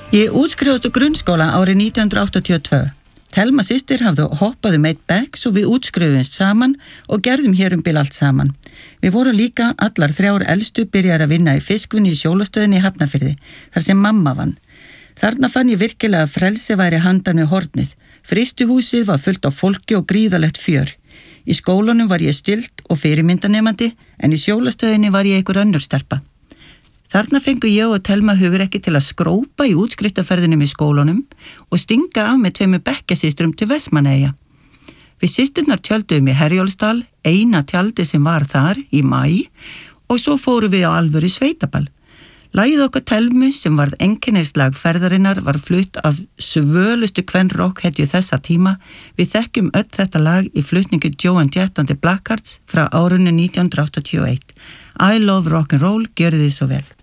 Ég útskrifaðist úr grunnskóla árið 1982. Telma systir hafði hoppað eitt bekk svo við útskrifuðumst saman og gerðum hér bil allt saman. Við vorum líka allar 3 elstu byrjar að vinna í fiskvinni í sjólastöðinni í Hafnarfirði, þar sem mamma vann. Þarna fann ég virkilega að frelsi væri handan við hornið. Frystihúsið var fullt af fólki og gríðalegt fjör. Í skólanum var ég stilt og fyrirmyndanemandi en í sjólastöðinni var ég einhver önnur stelpa. Þarna fengu ég og Telma hugrekki til að skrópa í útskriftarferðinum í skólanum og stinga af með 2 bekkjarsystrum til Vestmannaeyja. Við systurnar tjölduðum í Herjólfsdal, eina tjaldi sem var þar í maí og svo fórum við á alvöru sveitaball. Lagið okkar Telmu sem varð einkennislag ferðarinnar var flutt af svölustu kvenrock hetju þessa tíma. Við þekkjum öll þetta lag í flutningu Joan Jett and the Blackhearts frá árinu 1981. I love rock'n'roll, gjörið þið svo vel.